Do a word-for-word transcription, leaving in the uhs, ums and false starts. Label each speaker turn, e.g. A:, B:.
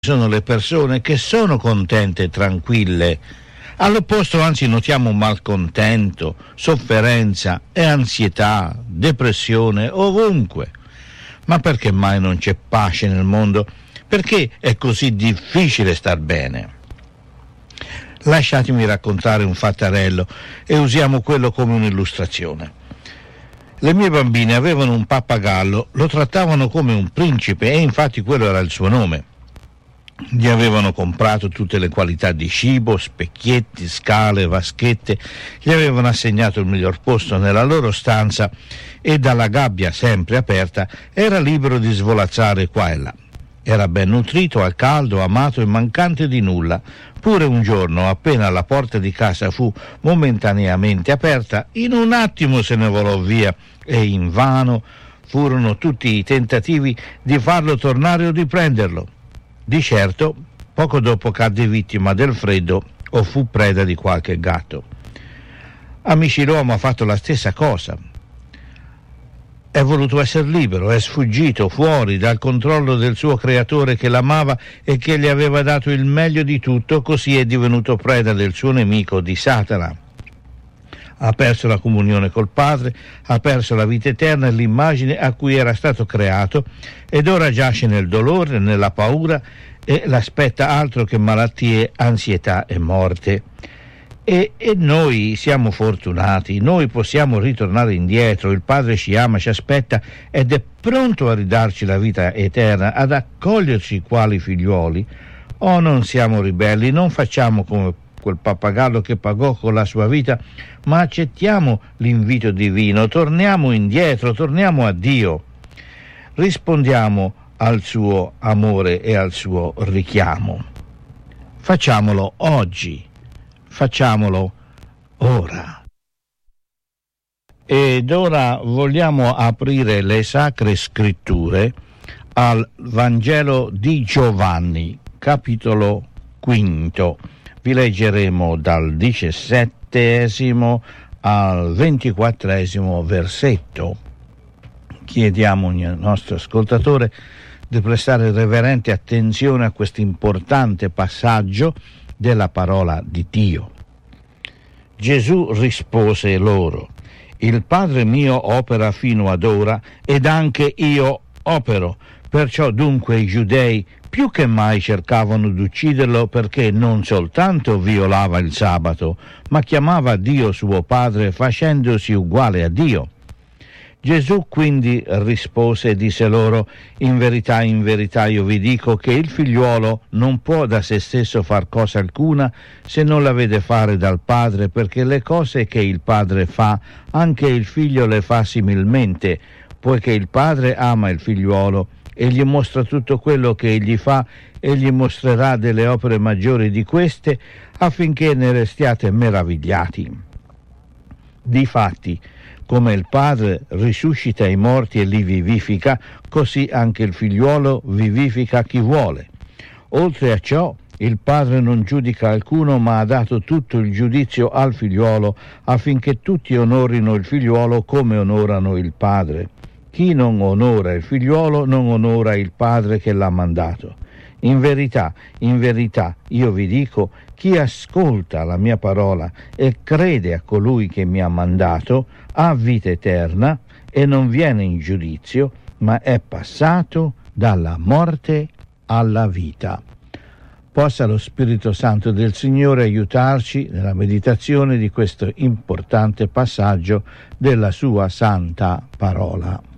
A: sono le persone che sono contente e tranquille. All'opposto, anzi, notiamo malcontento, sofferenza e ansietà, depressione ovunque. Ma perché mai non c'è pace nel mondo? Perché è così difficile star bene? Lasciatemi raccontare un fattarello e usiamo quello come un'illustrazione. Le mie bambine avevano un pappagallo, lo trattavano come un principe e infatti quello era il suo nome. Gli avevano comprato tutte le qualità di cibo, specchietti, scale, vaschette, gli avevano assegnato il miglior posto nella loro stanza e dalla gabbia sempre aperta era libero di svolazzare qua e là. Era ben nutrito, al caldo, amato e mancante di nulla. Pure un giorno, appena la porta di casa fu momentaneamente aperta, in un attimo se ne volò via e invano furono tutti i tentativi di farlo tornare o di prenderlo. Di certo, poco dopo cadde vittima del freddo o fu preda di qualche gatto. Amici, l'uomo ha fatto la stessa cosa. È voluto essere libero, è sfuggito fuori dal controllo del suo creatore che l'amava e che gli aveva dato il meglio di tutto, così è divenuto preda del suo nemico, di Satana. Ha perso la comunione col Padre, ha perso la vita eterna e l'immagine a cui era stato creato ed ora giace nel dolore, nella paura e l'aspetta altro che malattie, ansietà e morte. E, e noi siamo fortunati, noi possiamo ritornare indietro, il Padre ci ama, ci aspetta ed è pronto a ridarci la vita eterna, ad accoglierci quali figliuoli. O non siamo ribelli, non facciamo come quel pappagallo che pagò con la sua vita, ma accettiamo l'invito divino, torniamo indietro, torniamo a Dio, rispondiamo al suo amore e al suo richiamo. Facciamolo oggi, facciamolo ora. Ed ora vogliamo aprire le Sacre Scritture al Vangelo di Giovanni, capitolo quinto. Vi leggeremo dal diciassettesimo al ventiquattresimo versetto. Chiediamo al nostro ascoltatore di prestare reverente attenzione a questo importante passaggio della parola di Dio. Gesù rispose loro: il Padre mio opera fino ad ora ed anche io opero. Perciò dunque i giudei più che mai cercavano di ucciderlo, perché non soltanto violava il sabato, ma chiamava Dio suo Padre facendosi uguale a Dio. Gesù quindi rispose e disse loro: in verità, in verità io vi dico che il figliuolo non può da se stesso far cosa alcuna se non la vede fare dal Padre, perché le cose che il Padre fa, anche il figlio le fa similmente, poiché il Padre ama il figliuolo e gli mostra tutto quello che egli fa e gli mostrerà delle opere maggiori di queste, affinché ne restiate meravigliati. Difatti, come il Padre risuscita i morti e li vivifica, così anche il figliuolo vivifica chi vuole. Oltre a ciò, il Padre non giudica alcuno, ma ha dato tutto il giudizio al figliuolo, affinché tutti onorino il figliuolo come onorano il Padre. Chi non onora il figliuolo non onora il Padre che l'ha mandato. In verità, in verità, io vi dico, chi ascolta la mia parola e crede a colui che mi ha mandato ha vita eterna e non viene in giudizio, ma è passato dalla morte alla vita. Possa lo Spirito Santo del Signore aiutarci nella meditazione di questo importante passaggio della sua santa parola.